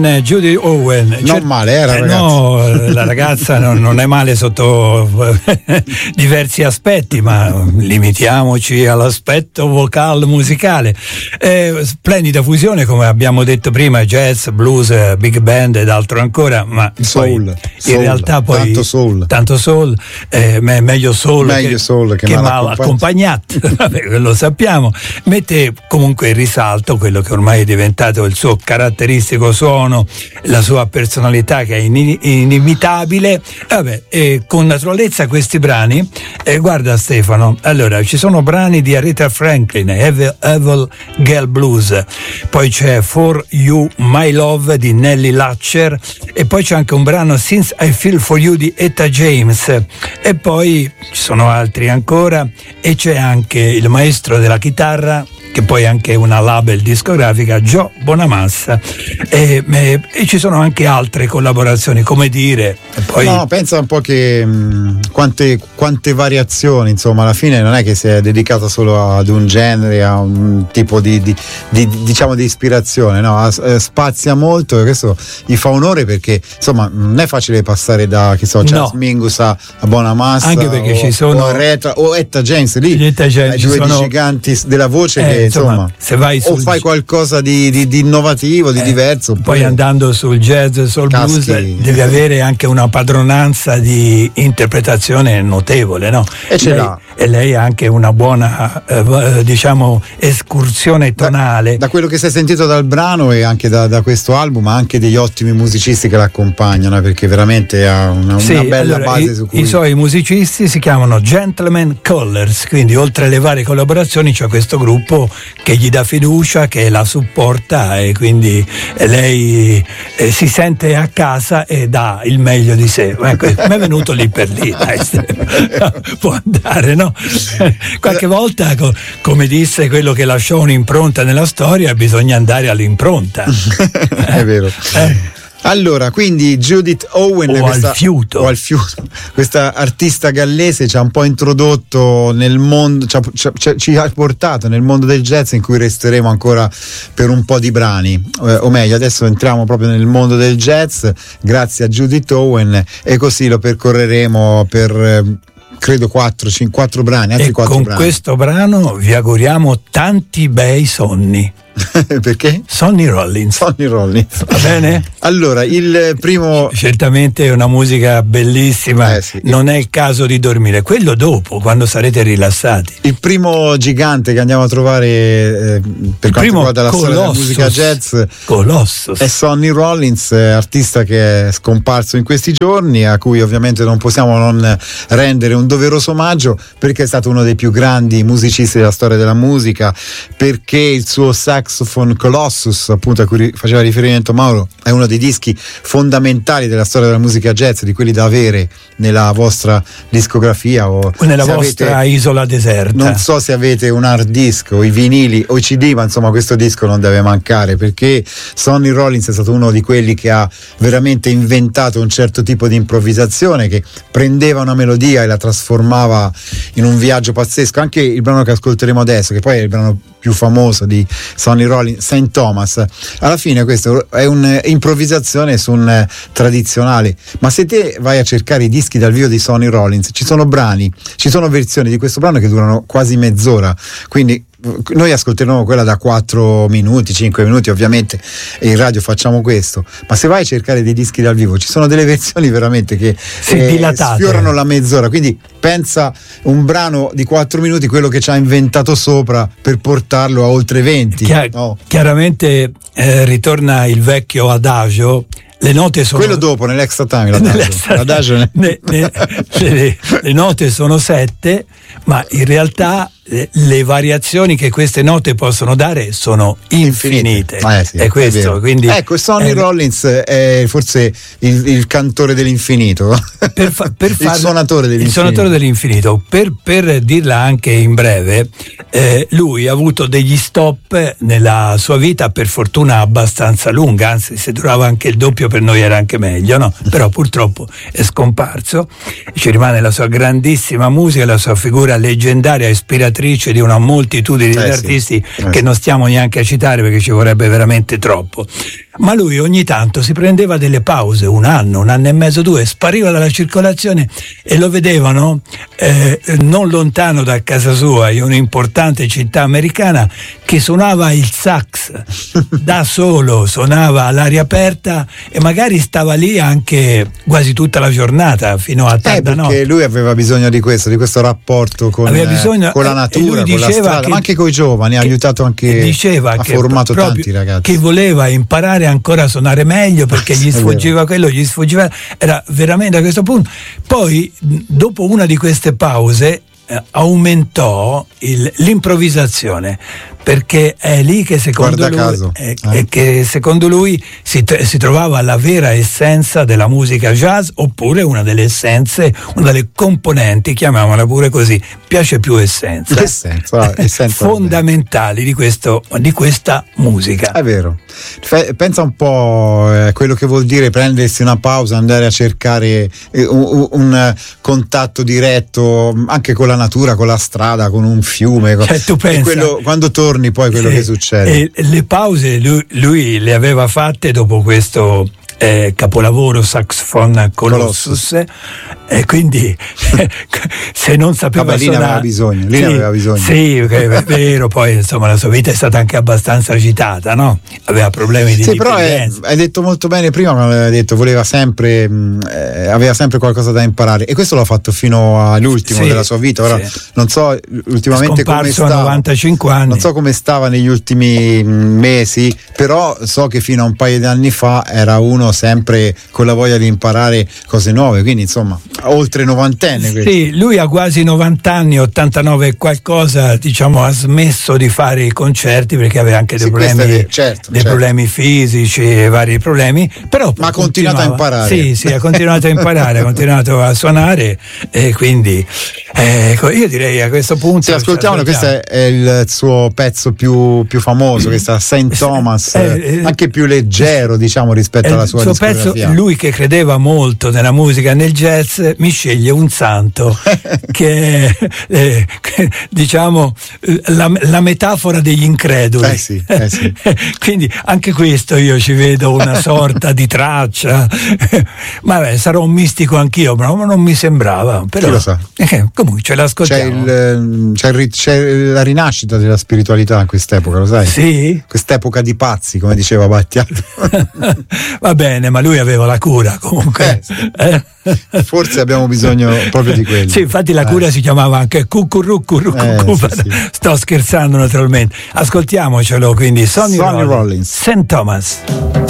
Judy Owen. Non male, era ragazza. No, la ragazza non è male sotto diversi aspetti, ma limitiamoci all'aspetto vocale musicale. Splendida fusione, come abbiamo detto prima, jazz, blues, big band ed altro ancora, ma soul, in realtà poi tanto soul, meglio soul che mal accompagnato. Vabbè, lo sappiamo. Mette comunque in risalto quello che ormai è diventato il suo caratteristico suono, la sua personalità che è inimitabile. Vabbè, con naturalezza questi brani, guarda Stefano, allora ci sono brani di Aretha Franklin, Evil Girl Blues, poi c'è For You My Love di Nellie Latcher, e poi c'è anche un brano Since I Feel For You di Etta James, e poi ci sono altri ancora, e c'è anche il maestro della chitarra, che poi è anche una label discografica, Joe Bonamassa, e ci sono anche altre collaborazioni, come dire. E poi... No, pensa un po' che quante variazioni, insomma, alla fine non è che si è dedicata solo ad un genere, a un tipo di diciamo di ispirazione, no? Spazia molto, e questo gli fa onore, perché insomma non è facile passare da, che so, Charles Mingus a Bonamassa, anche perché ci sono Etta James, lì due giganti della voce che insomma, se vai o fai qualcosa di innovativo, di diverso. Poi andando sul jazz, sul blues, devi avere anche una padronanza di interpretazione notevole, no? E lei ha anche una buona diciamo escursione tonale. Da quello che si è sentito dal brano e anche da questo album, ha anche degli ottimi musicisti che l'accompagnano, perché veramente ha una bella base su cui... I suoi musicisti si chiamano Gentleman Callers, quindi oltre alle varie collaborazioni c'è questo gruppo che gli dà fiducia, che la supporta, e quindi lei si sente a casa e dà il meglio di sé. Mi è venuto lì per lì, dai, può andare, no? Qualche volta, come disse quello che lasciò un'impronta nella storia, bisogna andare all'impronta. È vero. Allora, quindi Judith Owen, al fiuto, questa artista gallese ci ha un po' introdotto nel mondo, ci ha portato nel mondo del jazz, in cui resteremo ancora per un po' di brani, o meglio adesso entriamo proprio nel mondo del jazz grazie a Judith Owen, e così lo percorreremo per credo 4 brani, altri 4 brani. Con questo brano vi auguriamo tanti bei sonni. Perché? Sonny Rollins. Va bene? Allora, il primo... Certamente è una musica bellissima, sì. Non è il caso di dormire, quello dopo, quando sarete rilassati. Il primo gigante che andiamo a trovare per quanto riguarda la storia della musica jazz è Sonny Rollins, artista che è scomparso in questi giorni, a cui ovviamente non possiamo non rendere un doveroso omaggio, perché è stato uno dei più grandi musicisti della storia della musica, perché il suo Saxophone Colossus, appunto, a cui faceva riferimento Mauro, è uno dei dischi fondamentali della storia della musica jazz, di quelli da avere nella vostra discografia o nella vostra isola deserta. Non so se avete un hard disk o i vinili o i CD, ma insomma questo disco non deve mancare, perché Sonny Rollins è stato uno di quelli che ha veramente inventato un certo tipo di improvvisazione, che prendeva una melodia e la trasformava in un viaggio pazzesco. Anche il brano che ascolteremo adesso, che poi è il brano più famoso di Sonny Rollins, St. Thomas, alla fine questo è un'improvvisazione su un tradizionale, ma se te vai a cercare i dischi dal vivo di Sonny Rollins, ci sono versioni di questo brano che durano quasi mezz'ora, quindi noi ascolteremo quella da 4 minuti, 5 minuti, ovviamente in radio facciamo questo, ma se vai a cercare dei dischi dal vivo ci sono delle versioni veramente che sfiorano la mezz'ora, quindi pensa un brano di 4 minuti, quello che ci ha inventato sopra per portarlo a oltre 20. Chiaramente ritorna il vecchio adagio. Le note sono quello dopo nell'extra time, l'adagio. Le note sono 7, ma in realtà le variazioni che queste note possono dare sono infinite. Sì, è questo, quindi ecco, Sonny Rollins è forse il cantore dell'infinito, il suonatore dell'infinito. Per dirla anche in breve, lui ha avuto degli stop nella sua vita, per fortuna abbastanza lunga, anzi se durava anche il doppio per noi era anche meglio, no? Però purtroppo è scomparso, ci rimane la sua grandissima musica, la sua figura figura leggendaria, ispiratrice di una moltitudine di artisti che non stiamo neanche a citare perché ci vorrebbe veramente troppo. Ma lui ogni tanto si prendeva delle pause, un anno e mezzo, 2, spariva dalla circolazione e lo vedevano non lontano da casa sua, in un'importante città americana, che suonava il sax da solo, suonava all'aria aperta e magari stava lì anche quasi tutta la giornata fino a tarda notte. Perché lui aveva bisogno di questo rapporto con la natura, con la strada, ma anche con i giovani, ha aiutato anche, ha formato tanti ragazzi. Che voleva imparare ancora a suonare meglio perché gli sfuggiva quello, gli sfuggiva, era veramente a questo punto. Poi dopo una di queste pause aumentò l'improvvisazione, perché è lì che secondo lui si trovava la vera essenza della musica jazz, oppure una delle essenze, una delle componenti, chiamiamola pure così, piace più essenza fondamentali di questa musica. È vero. Pensa un po' quello che vuol dire prendersi una pausa, andare a cercare un contatto diretto anche con la natura, con la strada, con un fiume, tu pensa, quando torni poi quello che succede. Le pause lui le aveva fatte dopo questo capolavoro Saxophone Colossus, e quindi se non sapeva suonare, aveva bisogno. Sì, è vero, poi insomma la sua vita è stata anche abbastanza agitata, no? Aveva problemi di dipendenza. Però hai detto molto bene prima quando hai detto aveva sempre qualcosa da imparare, e questo l'ha fatto fino all'ultimo della sua vita. Ora non so ultimamente come stava, 95 anni. Non so come stava negli ultimi mesi, però so che fino a un paio di anni fa era uno sempre con la voglia di imparare cose nuove, quindi insomma oltre 90enne. Sì, lui ha quasi 90 anni, 89 e qualcosa, diciamo, ha smesso di fare i concerti perché aveva anche dei problemi, problemi fisici e vari problemi, però ma ha continuato a imparare. Sì, ha continuato a imparare, ha continuato a suonare, e quindi io direi a questo punto ascoltiamolo. Questo è il suo pezzo più famoso, questa St. Thomas, anche più leggero, diciamo, rispetto alla sua suo pezzo. Lui che credeva molto nella musica e nel jazz mi sceglie un santo che è diciamo la metafora degli increduli. Sì. Quindi anche questo io ci vedo una sorta di traccia, ma sarò un mistico anch'io, ma non mi sembrava, però chi lo sa. Comunque ce l'ascoltiamo. C'è la rinascita della spiritualità in quest'epoca, lo sai? Sì, quest'epoca di pazzi, come diceva Battiato. Va bene, ma lui aveva la cura comunque. Forse abbiamo bisogno proprio di quello. Sì, infatti la cura si chiamava anche cucurucurucucu. Sì. Sto scherzando naturalmente. Ascoltiamocelo quindi. Sonny Rollins, St. Thomas.